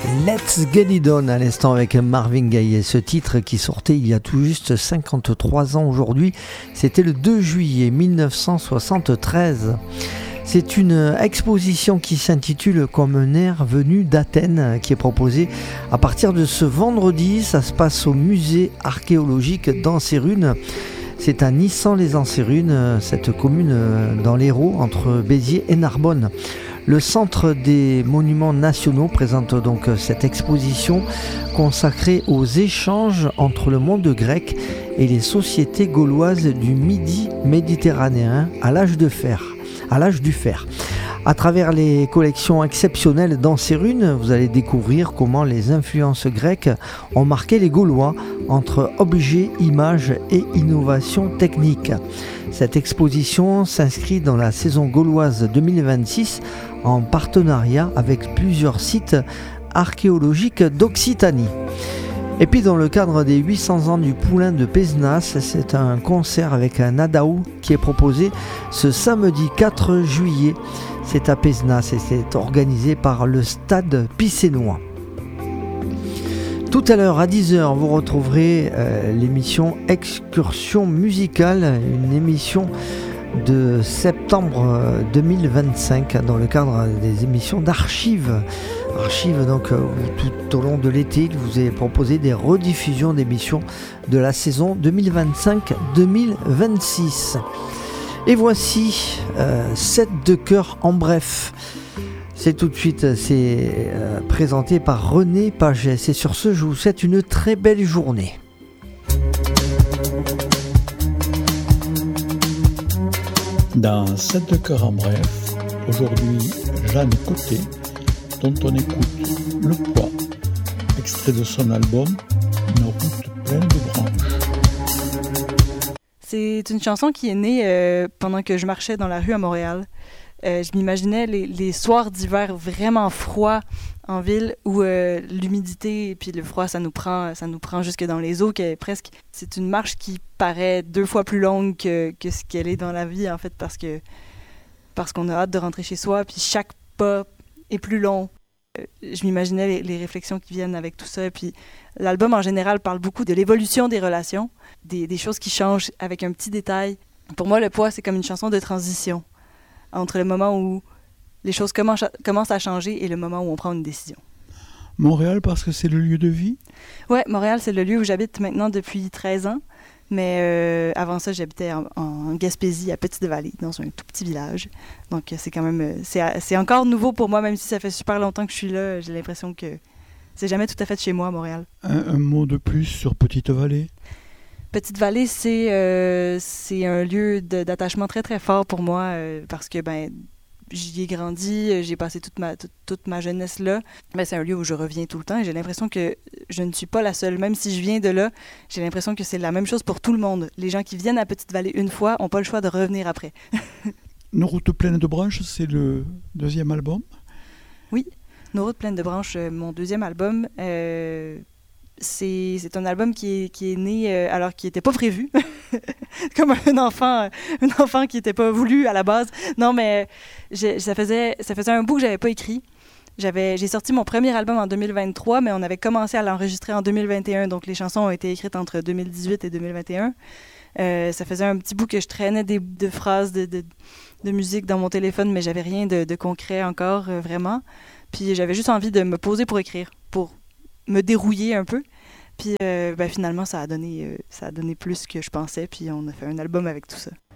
Let's Get It On à l'instant avec Marvin Gaye. Ce titre qui sortait il y a tout juste 53 ans aujourd'hui, c'était le 2 juillet 1973. C'est une exposition qui s'intitule Comme un air venu d'Athènes qui est proposée à partir de ce vendredi. Ça se passe au musée archéologique d'Ansérunes. C'est à Nissan-les-Ansérunes, cette commune dans l'Hérault entre Béziers et Narbonne. Le Centre des Monuments Nationaux présente donc cette exposition consacrée aux échanges entre le monde grec et les sociétés gauloises du Midi méditerranéen à l'âge du fer. À travers les collections exceptionnelles d'Ansérunes, vous allez découvrir comment les influences grecques ont marqué les Gaulois entre objets, images et innovations techniques. Cette exposition s'inscrit dans la saison gauloise 2026 en partenariat avec plusieurs sites archéologiques d'Occitanie. Et puis dans le cadre des 800 ans du Poulain de Pézenas, c'est un concert avec un Nadaou qui est proposé ce samedi 4 juillet. C'est à Pézenas et c'est organisé par le Stade Picénois. Tout à l'heure à 10h, vous retrouverez l'émission Excursion musicale, une émission de septembre 2025 dans le cadre des émissions d'archives. Archives donc tout au long de l'été, il vous est proposé des rediffusions d'émissions de la saison 2025-2026. Et voici 7 de cœur en bref. C'est tout de suite, c'est présenté par René Pagès. Et sur ce, je vous souhaite une très belle journée. Dans 7 de cœur en bref, aujourd'hui, Jeanne Côté, dont on écoute Le Poids, extrait de son album Une route pleine de branches. C'est une chanson qui est née pendant que je marchais dans la rue à Montréal. Je m'imaginais les soirs d'hiver vraiment froids en ville où l'humidité et puis le froid, ça nous prend jusque dans les os. C'est une marche qui paraît 2 fois plus longue que ce qu'elle est dans la vie, en fait, parce qu'on a hâte de rentrer chez soi, puis chaque pas est plus long. Je m'imaginais les réflexions qui viennent avec tout ça. Et puis l'album, en général, parle beaucoup de l'évolution des relations, des choses qui changent avec un petit détail. Pour moi, Le Poids, c'est comme une chanson de transition entre le moment où les choses commencent à changer et le moment où on prend une décision. Montréal, parce que c'est le lieu de vie? Ouais, Montréal, c'est le lieu où j'habite maintenant depuis 13 ans. Mais avant ça, j'habitais en Gaspésie, à Petite-Vallée, dans un tout petit village. Donc, c'est quand même... c'est encore nouveau pour moi, même si ça fait super longtemps que je suis là. J'ai l'impression que c'est jamais tout à fait de chez moi, à Montréal. Un mot de plus sur Petite-Vallée? Petite-Vallée, c'est un lieu d'attachement très, très fort pour moi parce que, j'y ai grandi, j'ai passé toute ma jeunesse là. C'est un lieu où je reviens tout le temps et j'ai l'impression que je ne suis pas la seule. Même si je viens de là, j'ai l'impression que c'est la même chose pour tout le monde. Les gens qui viennent à Petite-Vallée une fois n'ont pas le choix de revenir après. Nos routes pleines de branches, c'est le 2e album? Oui, Nos routes pleines de branches, mon 2e album... C'est un album qui est né alors qu'il n'était pas prévu, comme un enfant qui n'était pas voulu à la base. Non, mais ça faisait un bout que j'avais pas écrit. J'ai sorti mon premier album en 2023, mais on avait commencé à l'enregistrer en 2021, donc les chansons ont été écrites entre 2018 et 2021. Ça faisait un petit bout que je traînais de phrases de musique dans mon téléphone, mais j'avais rien de concret encore, vraiment. Puis j'avais juste envie de me poser pour écrire, pour me dérouiller un peu. Puis finalement, ça a donné plus que je pensais. Puis on a fait un album avec tout ça.